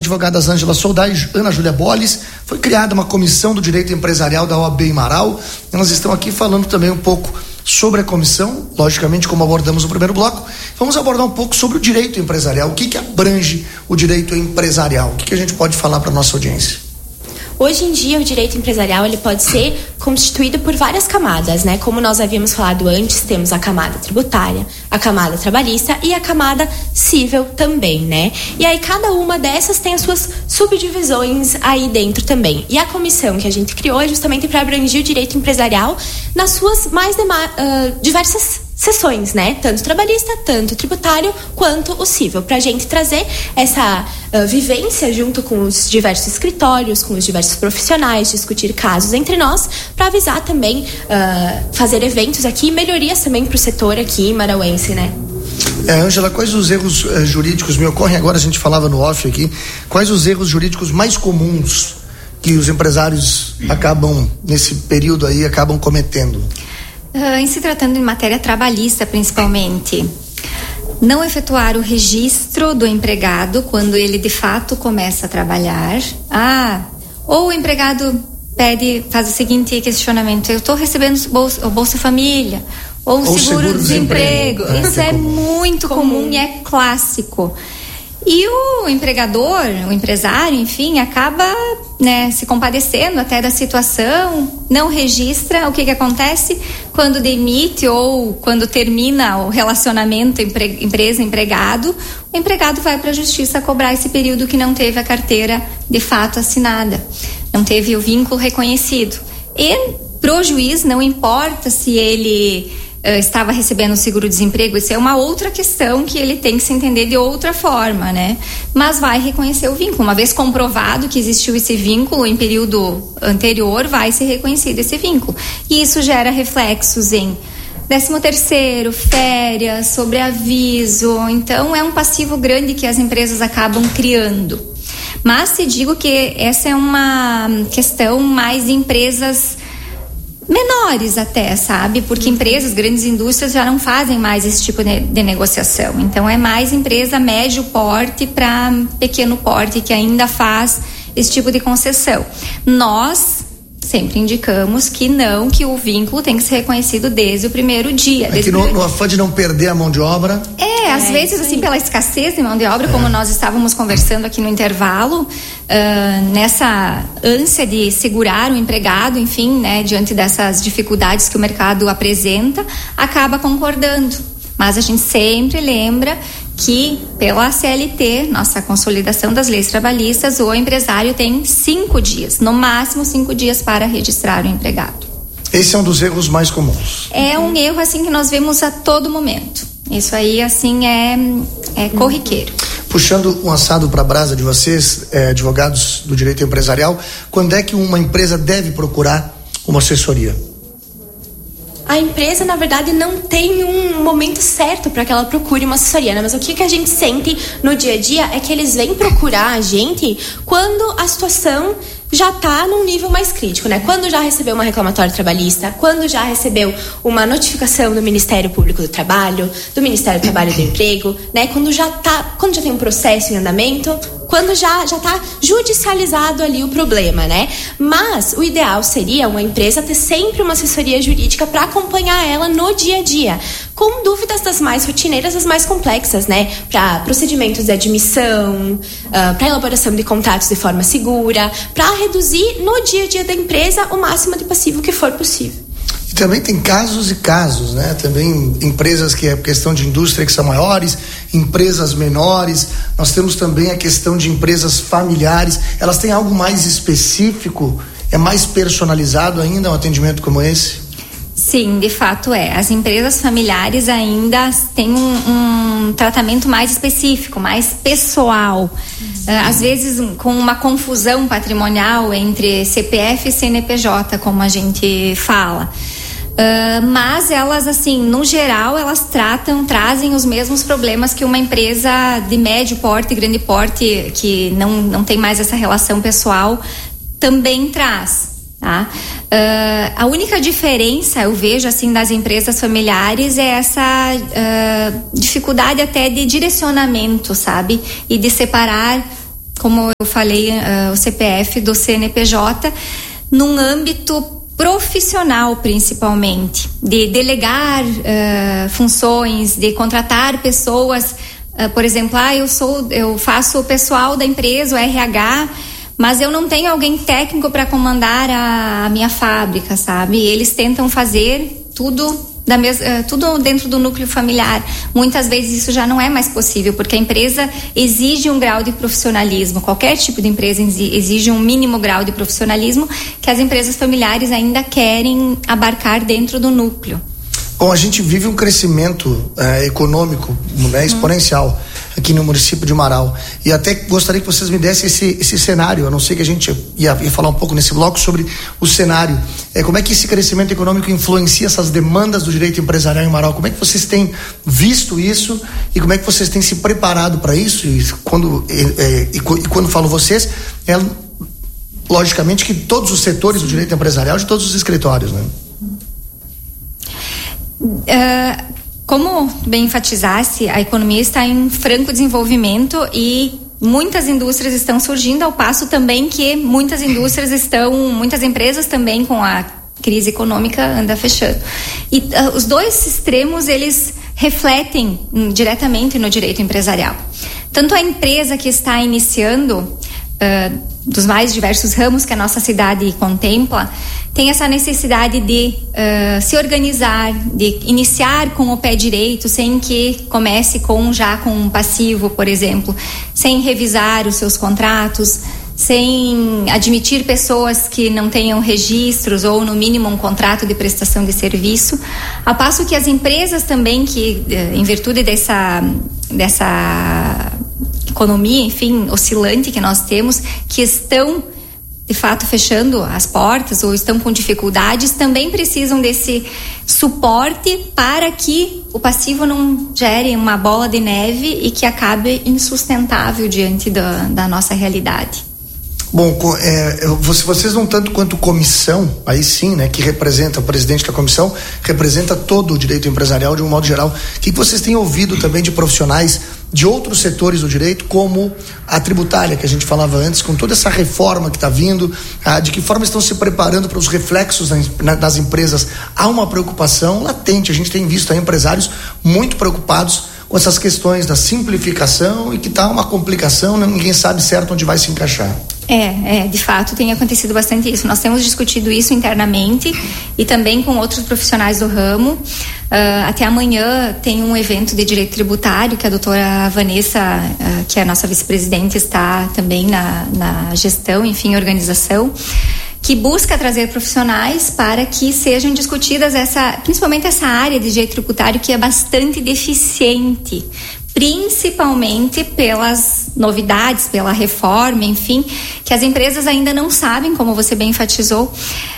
advogadas Ângela Soldai e Ana Júlia Bolles. Foi criada uma comissão do direito empresarial da OAB Marau. Elas estão aqui falando também um pouco sobre a comissão, logicamente, como abordamos no primeiro bloco. Vamos abordar um pouco sobre o direito empresarial. O que abrange o direito empresarial? O que a gente pode falar para a nossa audiência? Hoje em dia, o direito empresarial ele pode ser constituído por várias camadas, né? Como nós havíamos falado antes, temos a camada tributária, a camada trabalhista e a camada civil também, né? E aí cada uma dessas tem as suas subdivisões aí dentro também. E a comissão que a gente criou é justamente para abranger o direito empresarial nas suas mais diversas seções, né? Tanto trabalhista, tanto tributário, quanto o civil, para a gente trazer essa vivência junto com os diversos escritórios, com os diversos profissionais, discutir casos entre nós, para avisar também, fazer eventos aqui e melhorias também para o setor aqui marauense, né? Ângela, quais os erros jurídicos, me ocorrem agora, a gente falava no off aqui, quais os erros jurídicos mais comuns que os empresários acabam, nesse período aí, acabam cometendo? Em se tratando de matéria trabalhista, principalmente, não efetuar o registro do empregado quando ele de fato começa a trabalhar. Ou o empregado faz o seguinte questionamento: eu estou recebendo o Bolsa Família ou o seguro-desemprego. Isso é muito comum e é clássico. E o empregador, o empresário, enfim, acaba, né, se compadecendo até da situação, não registra. O que acontece? Quando demite ou quando termina o relacionamento empresa-empregado, o empregado vai para a justiça cobrar esse período que não teve a carteira de fato assinada, não teve o vínculo reconhecido. E pro juiz não importa se ele estava recebendo o seguro-desemprego, isso é uma outra questão que ele tem que se entender de outra forma, né? Mas vai reconhecer o vínculo. Uma vez comprovado que existiu esse vínculo em período anterior, vai ser reconhecido esse vínculo. E isso gera reflexos em 13º, férias, sobreaviso. Então, é um passivo grande que as empresas acabam criando. Mas te digo que essa é uma questão mais de empresas menores até, sabe? Porque empresas, grandes indústrias já não fazem mais esse tipo de negociação. Então é mais empresa médio porte para pequeno porte que ainda faz esse tipo de concessão. Nós sempre indicamos que o vínculo tem que ser reconhecido desde o primeiro dia. Aqui no afã de não perder a mão de obra. Às vezes, assim, pela escassez de mão de obra, como nós estávamos conversando aqui no intervalo, nessa ânsia de segurar o empregado, enfim, né, diante dessas dificuldades que o mercado apresenta, acaba concordando. Mas a gente sempre lembra que, pela CLT, nossa consolidação das leis trabalhistas, o empresário tem 5 dias, no máximo 5 dias para registrar o empregado. Esse é um dos erros mais comuns. É um erro, assim, que nós vemos a todo momento. Isso aí, assim, é corriqueiro. Puxando um assado para a brasa de vocês, advogados do direito empresarial, quando é que uma empresa deve procurar uma assessoria? A empresa, na verdade, não tem um momento certo para que ela procure uma assessoria, né? Mas o que a gente sente no dia a dia é que eles vêm procurar a gente quando a situação já está num nível mais crítico, né? Quando já recebeu uma reclamatória trabalhista, quando já recebeu uma notificação do Ministério Público do Trabalho, do Ministério do Trabalho e do Emprego, né? Quando já tem um processo em andamento, quando já está judicializado ali o problema, né? Mas o ideal seria uma empresa ter sempre uma assessoria jurídica para acompanhar ela no dia a dia, com dúvidas das mais rotineiras, das mais complexas, né? Para procedimentos de admissão, para elaboração de contratos de forma segura, para reduzir no dia a dia da empresa o máximo de passivo que for possível. E também tem casos e casos, né? Também empresas que é questão de indústria que são maiores, empresas menores. Nós temos também a questão de empresas familiares. Elas têm algo mais específico? É mais personalizado ainda um atendimento como esse? Sim, de fato é. As empresas familiares ainda têm um tratamento mais específico, mais pessoal. Às vezes com uma confusão patrimonial entre CPF e CNPJ, como a gente fala. Mas elas, assim, no geral, elas trazem os mesmos problemas que uma empresa de médio porte, grande porte, que não tem mais essa relação pessoal, também traz. Tá? A única diferença, eu vejo, assim, das empresas familiares é essa dificuldade até de direcionamento, sabe? E de separar como eu falei, o CPF do CNPJ, num âmbito profissional, principalmente, de delegar funções, de contratar pessoas. Por exemplo, eu faço o pessoal da empresa, o RH, mas eu não tenho alguém técnico para comandar a minha fábrica, sabe? Eles tentam fazer tudo tudo dentro do núcleo familiar. Muitas vezes isso já não é mais possível, porque a empresa exige um grau de profissionalismo. Qualquer tipo de empresa exige um mínimo grau de profissionalismo que as empresas familiares ainda querem abarcar dentro do núcleo. Bom, a gente vive um crescimento econômico, né, exponencial aqui no município de Marau, e até gostaria que vocês me dessem esse cenário. Eu não sei, que a gente ia falar um pouco nesse bloco sobre o cenário, como é que esse crescimento econômico influencia essas demandas do direito empresarial em Marau. Como é que vocês têm visto isso e como é que vocês têm se preparado para isso? E quando falo vocês, logicamente que todos os setores do direito empresarial, de todos os escritórios, né? Como bem enfatizasse, a economia está em franco desenvolvimento e muitas indústrias estão surgindo, ao passo também que muitas empresas também, com a crise econômica, andam fechando. E os dois extremos, eles refletem diretamente no direito empresarial. Tanto a empresa que está iniciando, dos mais diversos ramos que a nossa cidade contempla, tem essa necessidade de se organizar, de iniciar com o pé direito, sem que comece com um passivo, por exemplo, sem revisar os seus contratos, sem admitir pessoas que não tenham registros ou, no mínimo, um contrato de prestação de serviço. Ao passo que as empresas também, que em virtude dessa economia, enfim, oscilante que nós temos, que estão de fato fechando as portas ou estão com dificuldades, também precisam desse suporte para que o passivo não gere uma bola de neve e que acabe insustentável diante da nossa realidade. Bom, vocês não tanto quanto comissão, aí sim, né, que representa o presidente da comissão, representa todo o direito empresarial de um modo geral. O que vocês têm ouvido também de profissionais de outros setores do direito, como a tributária, que a gente falava antes, com toda essa reforma que está vindo, de que forma estão se preparando para os reflexos das empresas? Há uma preocupação latente, a gente tem visto aí empresários muito preocupados com essas questões da simplificação e que está uma complicação, ninguém sabe certo onde vai se encaixar. De fato tem acontecido bastante isso. Nós temos discutido isso internamente e também com outros profissionais do ramo. Até amanhã tem um evento de direito tributário que a doutora Vanessa, que é a nossa vice-presidente, está também na gestão, enfim, organização, que busca trazer profissionais para que sejam discutidas principalmente essa área de direito tributário, que é bastante deficiente, principalmente pelas novidades, pela reforma, enfim, que as empresas ainda não sabem, como você bem enfatizou,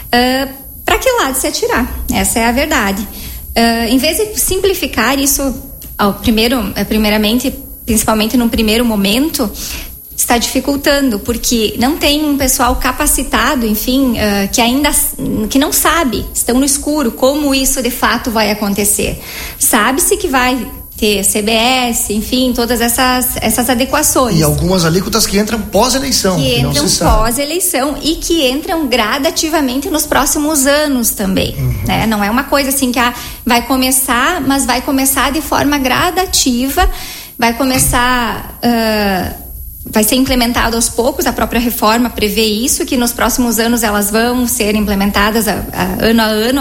para que lado se atirar. Essa é a verdade. Em vez de simplificar isso, primeiramente, principalmente no primeiro momento, está dificultando, porque não tem um pessoal capacitado, enfim, que não sabe, estão no escuro, como isso de fato vai acontecer. Sabe-se que vai ter CBS, enfim, todas essas adequações. E algumas alíquotas que entram pós-eleição. Que entram pós-eleição e que entram gradativamente nos próximos anos também. Né? Não é uma coisa assim que vai começar, mas vai começar de forma gradativa, vai começar... vai ser implementado aos poucos. A própria reforma prevê isso, que nos próximos anos elas vão ser implementadas ano a ano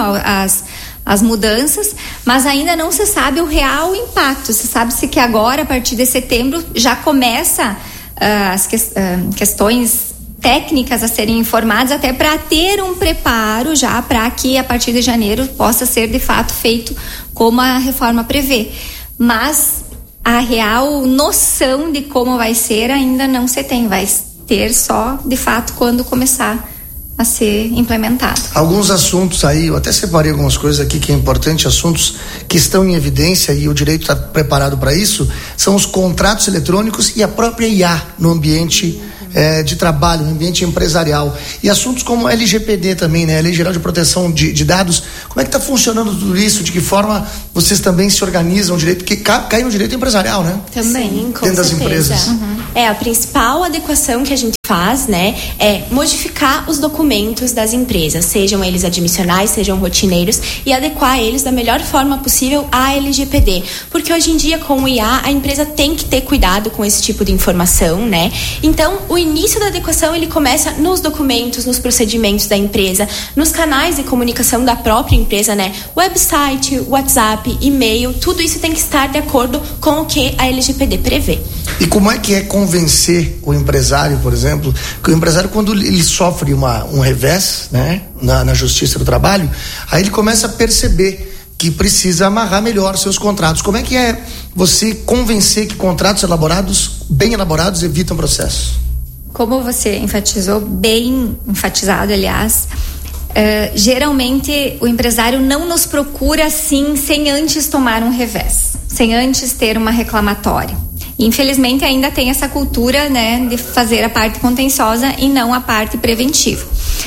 as mudanças, mas ainda não se sabe o real impacto. Se sabe-se que agora, a partir de setembro, já começa as questões técnicas a serem informadas, até para ter um preparo já para que a partir de janeiro possa ser de fato feito como a reforma prevê. Mas a real noção de como vai ser ainda não se tem, vai ter só de fato quando começar a ser implementado. Alguns assuntos aí, eu até separei algumas coisas aqui que é importante, assuntos que estão em evidência e o direito está preparado para isso, são os contratos eletrônicos e a própria IA no ambiente de trabalho, no ambiente empresarial, e assuntos como LGPD também, né? Lei Geral de Proteção de Dados, como é que está funcionando tudo isso? De que forma vocês também se organizam direito? Porque cai no direito empresarial, né? Também, com dentro das certeza. empresas. A principal adequação que a gente faz, né, é modificar os documentos das empresas, sejam eles admissionais, sejam rotineiros, e adequar eles da melhor forma possível à LGPD. Porque hoje em dia, com o IA, a empresa tem que ter cuidado com esse tipo de informação, né? Então, o início da adequação, ele começa nos documentos, nos procedimentos da empresa, nos canais de comunicação da própria empresa, né? Website, WhatsApp, e-mail, tudo isso tem que estar de acordo com o que a LGPD prevê. E como é que é convencer o empresário, por exemplo, que o empresário, quando ele sofre um revés, né, na Justiça do Trabalho, aí ele começa a perceber que precisa amarrar melhor seus contratos. Como é que é você convencer que contratos bem elaborados, evitam processos? Como você enfatizou, bem enfatizado, aliás, geralmente o empresário não nos procura assim sem antes tomar um revés, sem antes ter uma reclamatória. Infelizmente ainda tem essa cultura, né, de fazer a parte contenciosa e não a parte preventiva.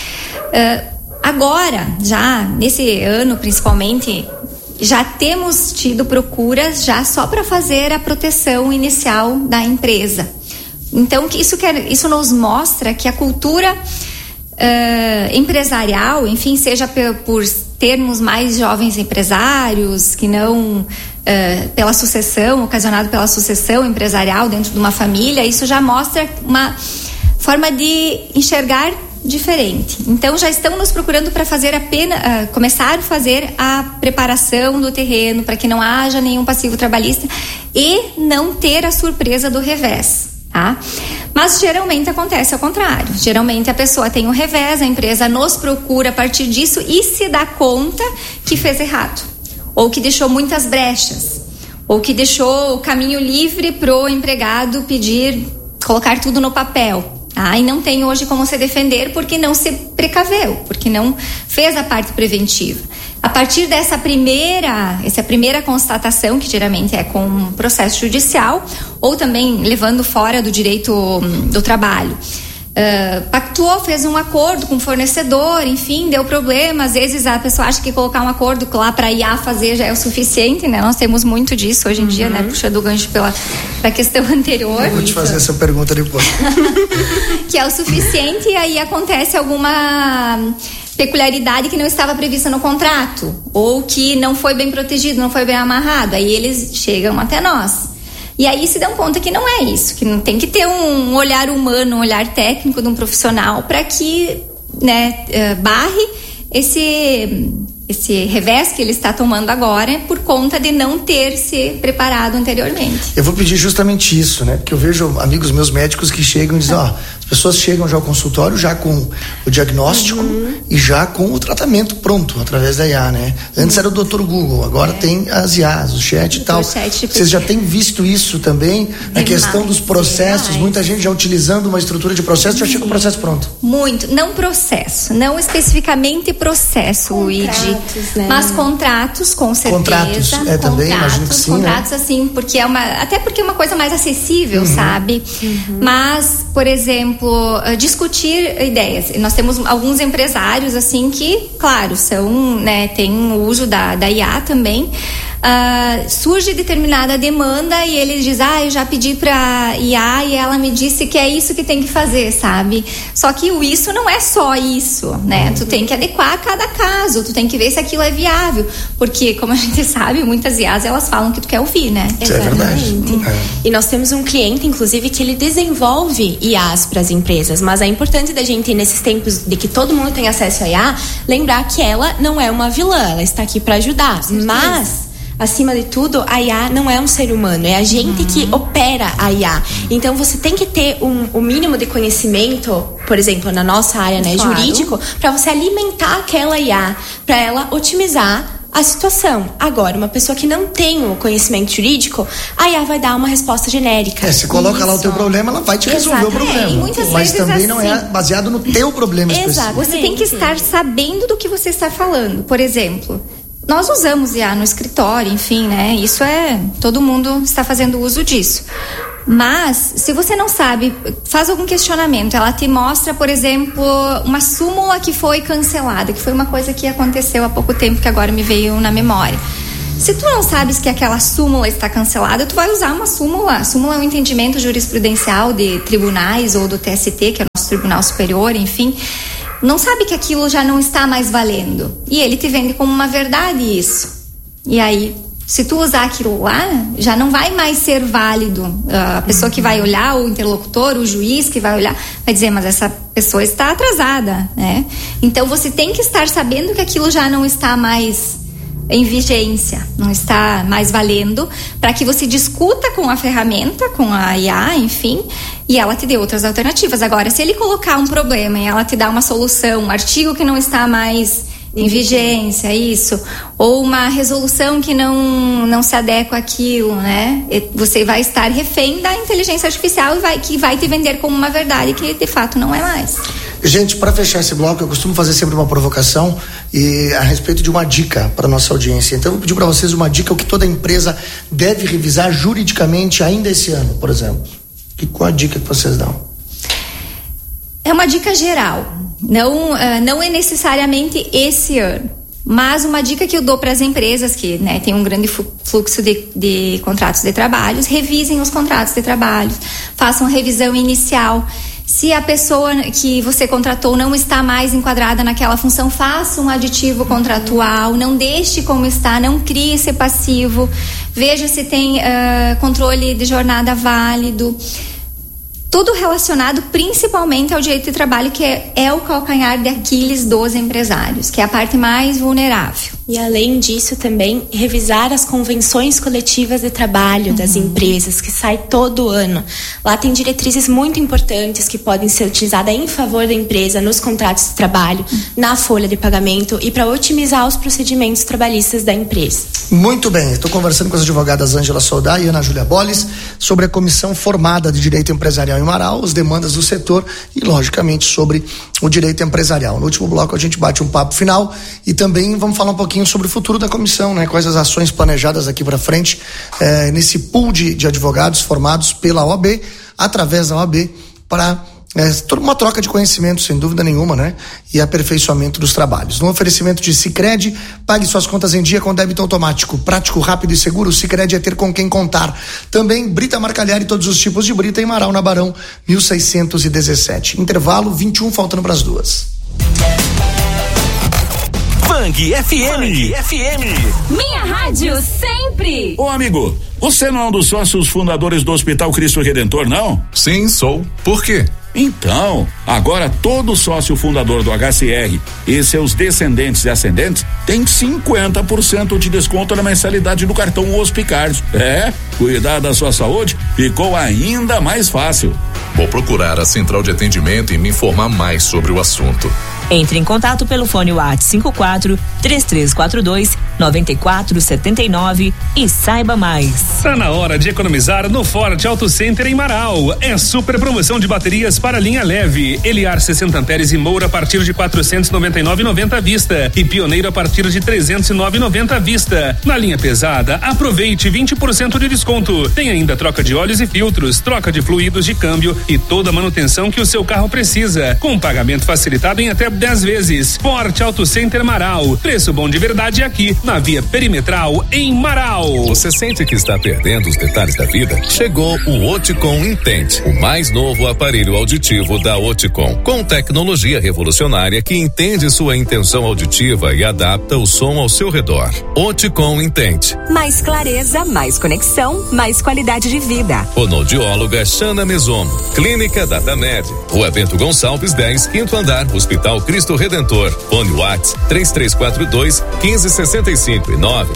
Agora, já nesse ano principalmente, já temos tido procuras já só para fazer a proteção inicial da empresa. Então, isso nos mostra que a cultura empresarial, enfim, seja por termos mais jovens empresários, que não pela sucessão, ocasionado pela sucessão empresarial dentro de uma família, isso já mostra uma forma de enxergar diferente. Então já estão nos procurando para começar a fazer a preparação do terreno para que não haja nenhum passivo trabalhista e não ter a surpresa do revés, tá? Mas geralmente acontece ao contrário. Geralmente a pessoa tem um revés, a empresa nos procura a partir disso e se dá conta que fez errado, ou que deixou muitas brechas, ou que deixou o caminho livre pro empregado colocar tudo no papel. E não tem hoje como se defender porque não se precaveu, porque não fez a parte preventiva. A partir dessa primeira constatação, que geralmente é com um processo judicial, ou também levando fora do direito do trabalho, pactuou, fez um acordo com o fornecedor, enfim, deu problema. Às vezes a pessoa acha que colocar um acordo lá para a IA fazer já é o suficiente, né? Nós temos muito disso hoje em dia, né? Puxando o gancho pela questão anterior. Eu vou te fazer essa pergunta depois. Que é o suficiente e aí acontece alguma peculiaridade que não estava prevista no contrato, ou que não foi bem protegido, não foi bem amarrado. Aí eles chegam até nós. E aí se dão conta que não é isso, que não tem que ter um olhar humano, um olhar técnico de um profissional para que, né, barre esse revés que ele está tomando agora por conta de não ter se preparado anteriormente. Eu vou pedir justamente isso, né? Porque eu vejo amigos meus médicos que chegam e dizem, as pessoas chegam já ao consultório já com o diagnóstico e já com o tratamento pronto, através da IA, né? Antes era o Dr. Google, agora tem as IAs, o chat e tal. Vocês já têm visto isso também? Na questão dos processos, muita gente já utilizando uma estrutura de processo, já chega com o processo pronto. Muito, não processo, não especificamente processo, Luigi, né? Mas contratos, com certeza. Contratos, também, imagino que sim, contratos, né? Assim, porque até porque é uma coisa mais acessível, sabe? Mas, por exemplo, discutir ideias. Nós temos alguns empresários, assim, que, claro, são, né, tem o uso da IA também. Surge determinada demanda e ele diz, eu já pedi pra IA e ela me disse que é isso que tem que fazer, sabe? Só que isso não é só isso, né? Tu tem que adequar a cada caso, tu tem que ver se aquilo é viável, porque, como a gente sabe, muitas IAs, elas falam que tu quer ouvir, né? Isso é verdade. E nós temos um cliente, inclusive, que ele desenvolve IAs para as empresas, mas é importante da gente, nesses tempos de que todo mundo tem acesso a IA, lembrar que ela não é uma vilã, ela está aqui para ajudar, mas acima de tudo, a IA não é um ser humano, é a gente que opera a IA. Então você tem que ter um mínimo de conhecimento, por exemplo, na nossa área, né, jurídico, para você alimentar aquela IA, para ela otimizar a situação. Agora, uma pessoa que não tem o conhecimento jurídico, a IA vai dar uma resposta genérica. Você coloca lá o teu problema, ela vai te resolver o problema. E muitas mas vezes também assim, não é baseado no teu problema específico. Você tem que estar sabendo do que você está falando. Por exemplo, nós usamos IA no escritório, enfim, né? Isso todo mundo está fazendo uso disso. Mas, se você não sabe, faz algum questionamento, ela te mostra, por exemplo, uma súmula que foi cancelada, que foi uma coisa que aconteceu há pouco tempo, que agora me veio na memória. Se tu não sabes que aquela súmula está cancelada, tu vai usar uma súmula. A súmula é um entendimento jurisprudencial de tribunais ou do TST, que é o nosso Tribunal Superior, enfim. Não sabe que aquilo já não está mais valendo. E ele te vende como uma verdade isso. E aí, se tu usar aquilo lá, já não vai mais ser válido. A pessoa que vai olhar, o interlocutor, o juiz que vai olhar, vai dizer, mas essa pessoa está atrasada, né? Então você tem que estar sabendo que aquilo já não está mais em vigência, não está mais valendo, para que você discuta com a ferramenta, com a IA, enfim, e ela te dê outras alternativas. Agora, se ele colocar um problema e ela te dá uma solução, um artigo que não está mais em vigência, isso, ou uma resolução que não se adequa àquilo, né? Você vai estar refém da inteligência artificial que vai te vender como uma verdade que de fato não é mais. Gente, para fechar esse bloco, eu costumo fazer sempre uma provocação e a respeito de uma dica para nossa audiência. Então eu vou pedir para vocês uma dica, o que toda empresa deve revisar juridicamente ainda esse ano, por exemplo. Qual a dica que vocês dão? É uma dica geral. Não é necessariamente esse ano, mas uma dica que eu dou para as empresas que, né, tem um grande fluxo de contratos de trabalho, revisem os contratos de trabalho, façam revisão inicial. Se a pessoa que você contratou não está mais enquadrada naquela função, faça um aditivo contratual, não deixe como está, não crie esse passivo, veja se tem controle de jornada válido. Tudo relacionado principalmente ao direito de trabalho, que é o calcanhar de Aquiles dos empresários, que é a parte mais vulnerável. E além disso também, revisar as convenções coletivas de trabalho das empresas, que sai todo ano. Lá tem diretrizes muito importantes que podem ser utilizadas em favor da empresa nos contratos de trabalho, na folha de pagamento e para otimizar os procedimentos trabalhistas da empresa. Muito bem, estou conversando com as advogadas Ângela Soldá e Ana Júlia Bolles sobre a Comissão Formada de Direito Empresarial em Marau, as demandas do setor e, logicamente, sobre o direito empresarial. No último bloco a gente bate um papo final e também vamos falar um pouquinho sobre o futuro da comissão, né? Quais as ações planejadas aqui para frente nesse pool de advogados formados pela OAB, através da OAB, para uma troca de conhecimento, sem dúvida nenhuma, né? E aperfeiçoamento dos trabalhos. No oferecimento de Sicredi, pague suas contas em dia com débito automático. Prático, rápido e seguro, Sicredi é ter com quem contar. Também Brita Marcalhar e todos os tipos de brita em Marau, na Barão 1617. Intervalo 21, faltando para as 2. Bang FM. Minha rádio sempre. Ô amigo, você não é um dos sócios fundadores do Hospital Cristo Redentor, não? Sim, sou. Por quê? Então, agora todo sócio fundador do HCR e seus descendentes e ascendentes tem 50% de desconto na mensalidade do cartão Hospicard. Cuidar da sua saúde ficou ainda mais fácil. Vou procurar a central de atendimento e me informar mais sobre o assunto. Entre em contato pelo fone WhatsApp 54-3342-9479 e saiba mais. Tá na hora de economizar no Forte Auto Center em Marau. É super promoção de baterias para linha leve. Eliar 60 amperes e Moura a partir de 499,90 à vista e Pioneiro a partir de 309,90 à vista. Na linha pesada, aproveite 20% de desconto. Tem ainda troca de óleos e filtros, troca de fluidos de câmbio e toda a manutenção que o seu carro precisa, com pagamento facilitado em até 10 vezes. Forte Auto Center Marau. Preço bom de verdade aqui, na Via Perimetral, em Marau. Você sente que está perdendo os detalhes da vida? Chegou o Oticom Intent, o mais novo aparelho auditivo da Oticom, com tecnologia revolucionária que entende sua intenção auditiva e adapta o som ao seu redor. Oticom Intent. Mais clareza, mais conexão, mais qualidade de vida. Fonoaudióloga Xana Mesomo. Clínica Datamed. Rua Bento Gonçalves 10, 5º andar, Hospital Cristo Redentor. Fone WhatsApp 3342-1565 e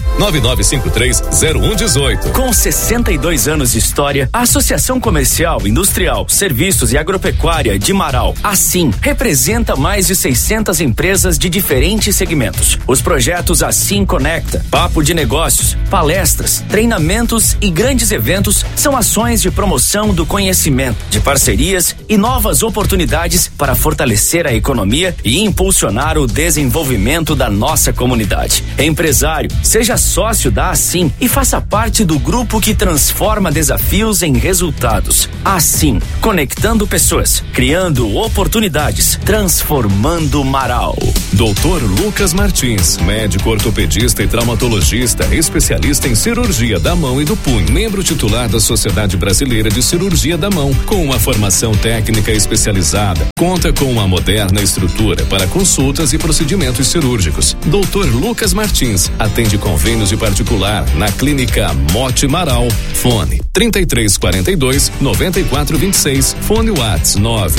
99953-0118. Com 62 anos de história, a Associação Comercial, Industrial, Serviços e Agropecuária de Marau, assim, representa mais de 600 empresas de diferentes segmentos. Os projetos Assim Conecta, Papo de Negócios, palestras, treinamentos e grandes eventos são ações de promoção do conhecimento, de parcerias e novas oportunidades para fortalecer a economia e impulsionar o desenvolvimento da nossa comunidade. Empresário, seja sócio da Assim e faça parte do grupo que transforma desafios em resultados. Assim, conectando pessoas, criando oportunidades, transformando Marau. Dr. Lucas Martins, médico ortopedista e traumatologista, especialista em cirurgia da mão e do punho, membro titular da Sociedade Brasileira de Cirurgia da Mão, com uma formação técnica especializada, conta com uma moderna estrutura para consultas e procedimentos cirúrgicos. Dr. Lucas Martins atende convênios de particular na Clínica Mote Marau. Fone 3342-9426. Fone Whats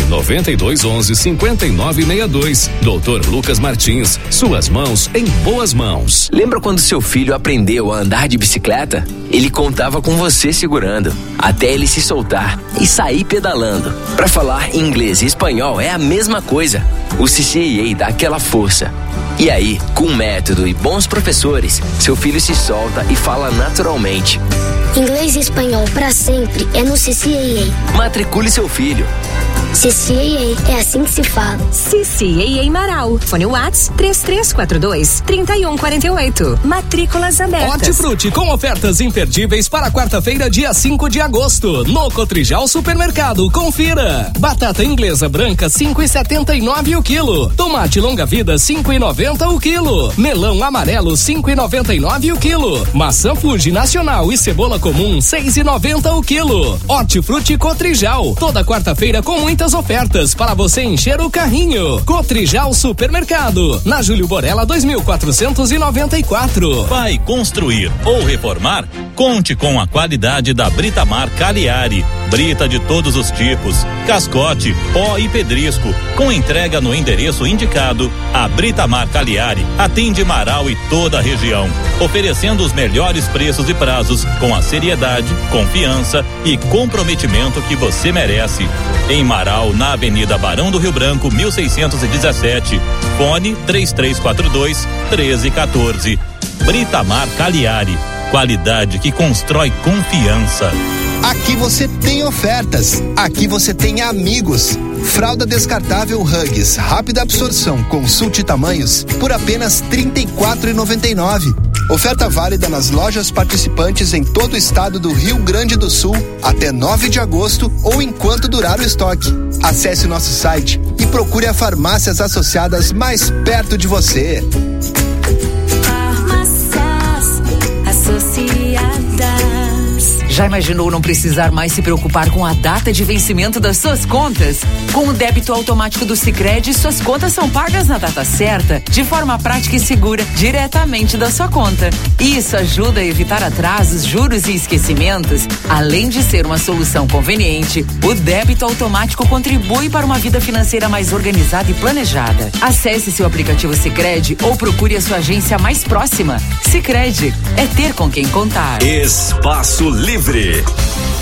99211-5962. Dr. Lucas Martins, suas mãos em boas mãos. Lembra quando seu filho aprendeu a andar de bicicleta? Ele contava com você segurando, até ele se soltar e sair pedalando. Para falar inglês e espanhol é a mesma coisa. O CCAA dá aquela força. E aí, com método e bons professores, seu filho se solta e fala naturalmente. Inglês e espanhol para sempre é no CCAA. Matricule seu filho. CCAA, é assim que se fala. CCAA Marau. Fone Whats 3342-3148. Matrículas abertas. Hortifruti com ofertas imperdíveis para quarta-feira, dia 5 de agosto. No Cotrijal Supermercado, confira. Batata inglesa branca 5,79 o quilo. Tomate longa vida 5,90 o quilo. Melão amarelo 5,99 o quilo. Maçã Fuji nacional e cebola comum 6,90 o quilo. Hortifruti Cotrijal. Toda quarta-feira com muitas ofertas para você encher o carrinho. Cotrijal Supermercado, na Júlio Borella 2494. Vai construir ou reformar? Conte com a qualidade da Britamar Cagliari. Brita de todos os tipos, cascote, pó e pedrisco. Com entrega no endereço indicado, a Britamar Cagliari atende Marau e toda a região, oferecendo os melhores preços e prazos com a seriedade, confiança e comprometimento que você merece. Em Marau, na Avenida Barão do Rio Branco, 1617. Fone 3342-1314. Britamar Cagliari. Qualidade que constrói confiança. Aqui você tem ofertas. Aqui você tem amigos. Fralda descartável Huggies, rápida absorção, consulte tamanhos, por apenas R$ 34,99. Oferta válida nas lojas participantes em todo o estado do Rio Grande do Sul até 9 de agosto ou enquanto durar o estoque. Acesse nosso site e procure as farmácias associadas mais perto de você. Farmácias associadas. Já imaginou não precisar mais se preocupar com a data de vencimento das suas contas? Com o débito automático do Sicredi, suas contas são pagas na data certa, de forma prática e segura, diretamente da sua conta. Isso ajuda a evitar atrasos, juros e esquecimentos. Além de ser uma solução conveniente, o débito automático contribui para uma vida financeira mais organizada e planejada. Acesse seu aplicativo Sicredi ou procure a sua agência mais próxima. Sicredi, é ter com quem contar. Espaço Livre.